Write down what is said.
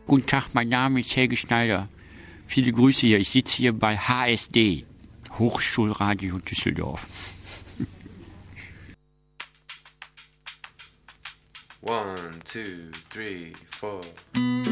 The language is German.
Guten Tag, mein Name ist Helge Schneider. Viele Grüße hier. Ich sitze hier bei HSD, Hochschulradio Düsseldorf. 1, 2, 3, 4